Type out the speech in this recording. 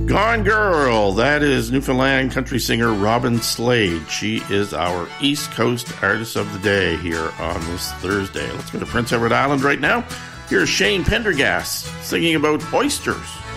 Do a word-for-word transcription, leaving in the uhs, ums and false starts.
Gone Girl. That is Newfoundland country singer Robin Slade. She is our East Coast Artist of the Day here on this Thursday. Let's go to Prince Edward Island right now. Here's Shane Pendergast singing about oysters.